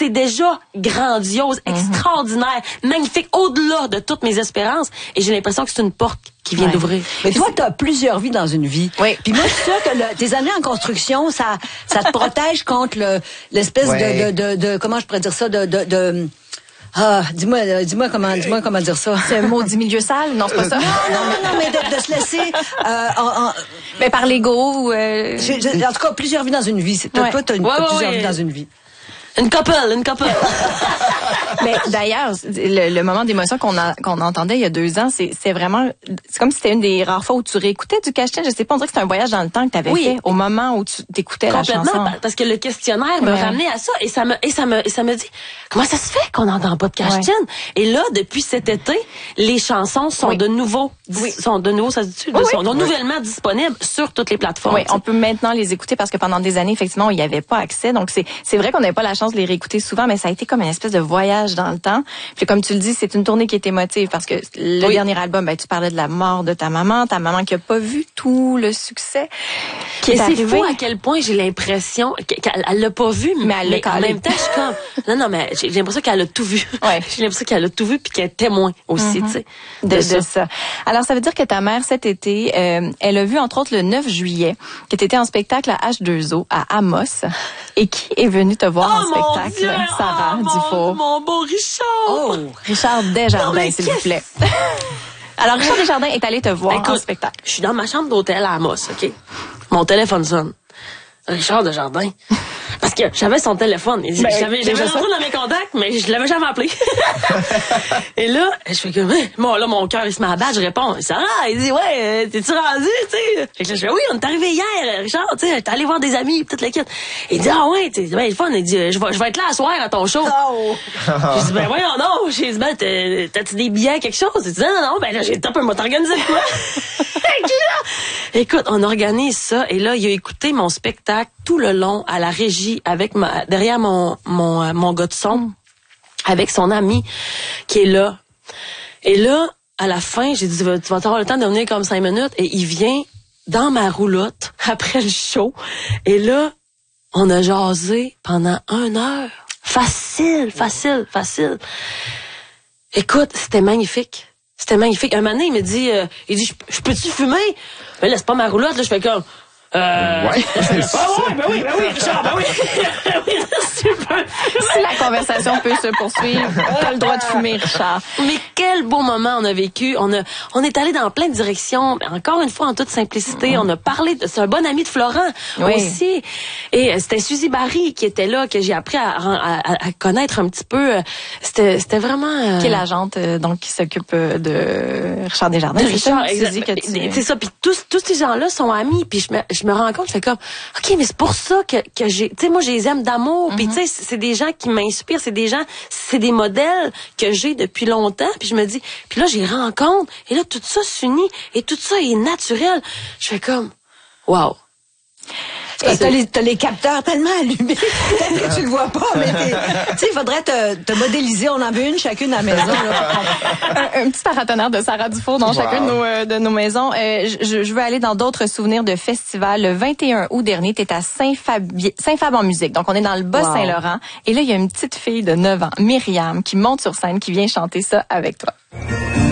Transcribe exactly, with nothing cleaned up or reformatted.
c'est déjà grandiose, mm-hmm. extraordinaire, magnifique, au-delà de toutes mes espérances. Et j'ai l'impression que c'est une porte qui vient ouais. d'ouvrir. Mais toi, tu as plusieurs vies dans une vie. Oui. Puis moi, je suis sûre que le, tes années en construction, ça, ça te protège contre le, l'espèce ouais. de, de, de, de, comment je pourrais dire ça, de, de, de ah, dis-moi, euh, dis-moi comment, dis-moi comment dire ça. C'est un maudit milieu sale, non, c'est pas ça. Non, non, non, mais de, de se laisser, euh, en, en, mais par l'ego ou. Euh... Je, je, en tout cas, plusieurs vies dans une vie. C'est, ouais. Toi, t'as, une, ouais, t'as ouais, plusieurs ouais. vies dans une vie. Une couple, une couple. Mais d'ailleurs, le, le moment d'émotion qu'on a qu'on entendait il y a deux ans, c'est c'est vraiment, c'est comme si c'était une des rares fois où tu réécoutais du Cache-Tête. Je sais pas, on dirait que c'était un voyage dans le temps que tu avais oui. fait au moment où tu t'écoutais la chanson. Complètement, parce que le questionnaire me ouais. ramenait à ça et ça me et ça me et ça me dit comment ça se fait qu'on n'entend pas de Cache-Tête. Ouais. Et là, depuis cet été, les chansons sont oui. de nouveau oui. sont de nouveau, ça se dit, oui, sont oui. nouvellement disponibles sur toutes les plateformes. Oui, on peut maintenant les écouter parce que pendant des années, effectivement, il n'y avait pas accès. Donc c'est c'est vrai qu'on n'avait pas la chance de les réécouter souvent, mais ça a été comme une espèce de voyage dans le temps. Puis comme tu le dis, c'est une tournée qui est émotive parce que le oui. dernier album, ben tu parlais de la mort de ta maman, ta maman qui a pas vu tout le succès qui est, est arrivé. C'est fou à quel point j'ai l'impression qu'elle elle l'a pas vu, mais, elle mais en même temps, je suis comme non non, mais j'ai l'impression qu'elle a tout vu. Ouais. J'ai l'impression qu'elle a tout vu puis qu'elle est témoin aussi, mm-hmm. tu sais, de, de, ça. de ça. Alors ça veut dire que ta mère cet été, euh, elle a vu entre autres le neuf juillet, que tu étais en spectacle à H deux O à Amos et qui est venu te voir oh, en spectacle, Dieu, Sarah oh, Dufour. Mon, mon beau Richard. Oh, Richard Desjardins, s'il vous plaît. Alors, Richard Desjardins est allé te voir Écoute, en spectacle. Je suis dans ma chambre d'hôtel à Amos, OK? Mon téléphone sonne. Richard Desjardins. Parce que j'avais son téléphone. Ben, j'avais j'avais rentré dans mes contacts, mais je l'avais jamais appelé. Et là, je fais comme, bon, là, mon cœur, il se met à battre, je réponds, Sarah, il dit, ouais, t'es-tu rendu, tu sais? Fait que là, je fais, oui, on est arrivé hier, Richard, tu sais, t'es allé voir des amis, toute l'équipe. Il dit, ah ouais, c'est bien le fun. Il dit, je vais, je vais être là à soir à ton show. Oh. J'ai dit, ben voyons non. J'ai dit, ben, t'as-tu des billets, quelque chose? Il dit, non, non, non, ben là, j'ai top, moi, t'organiser quoi? Écoute, on organise ça, et là, il a écouté mon spectacle tout le long à la régie avec ma, derrière mon, mon, mon gars de son, avec son ami qui est là. Et là, à la fin, j'ai dit, tu vas avoir le temps de venir comme cinq minutes, et il vient dans ma roulotte après le show. Et là, on a jasé pendant une heure. Facile, facile, facile. Écoute, c'était magnifique. C'était magnifique. Un moment donné, il me dit, euh, il dit, je peux-tu fumer? Mais là, c'est pas ma roulotte, là, je fais comme, euh, ouais. Ah ouais, ben oui, ben oui, Richard, ben oui. oui, super. Si la conversation peut se poursuivre, t'as le droit de fumer, Richard. Mais quel beau moment on a vécu. On a, on est allé dans plein de directions. Encore une fois, en toute simplicité, mmh. on a parlé de, c'est un bon ami de Florent oui. aussi. Et c'était Suzy Barry qui était là, que j'ai appris à, à, à connaître un petit peu. C'était, c'était vraiment, euh... qui est l'agente, euh, donc, qui s'occupe de Richard Desjardins. De Richard, Suzy, que tu... c'est ça. Puis tous, tous ces gens-là sont amis. Puis je me, je me rends compte, je fais comme, OK, mais c'est pour ça que, que j'ai, tu sais, moi, je les aime d'amour. Mm-hmm. Puis, tu sais, c'est des gens qui m'inspirent, c'est des gens, c'est des modèles que j'ai depuis longtemps. Puis je me dis, puis là, j'y rencontre. Et là, tout ça s'unit. Et tout ça est naturel. Je fais comme, wow. Et t'as les, t'as les capteurs tellement allumés, peut-être que tu le vois pas, mais tu sais, il faudrait te, te modéliser. On en veut une chacune à la maison. Là. un, un petit paratonnerre de Sarah Dufour dans wow. chacune de nos, euh, de nos maisons. Euh, je, je veux aller dans d'autres souvenirs de festivals. Le vingt et un août dernier, t'es à Saint-Fabi- Saint-Fab en musique. Donc, on est dans le Bas-Saint-Laurent. Wow. Et là, il y a une petite fille de neuf ans, Myriam, qui monte sur scène, qui vient chanter ça avec toi.